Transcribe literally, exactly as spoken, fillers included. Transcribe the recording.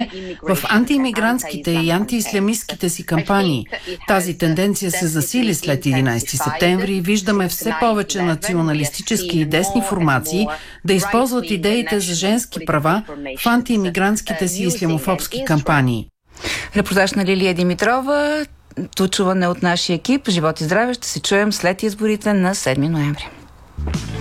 в антиимигрантските и антиислямистките си кампании. Тази тенденция се засили след единайсети септември и виждаме все повече националистически и десни формации да използват идеите за женски права в антиимигрантските си ислямофобски кампании. Репортаж на Лилия Димитрова. Чуване от нашия екип. Живот и здраве. Ще се чуем след изборите на седми ноември.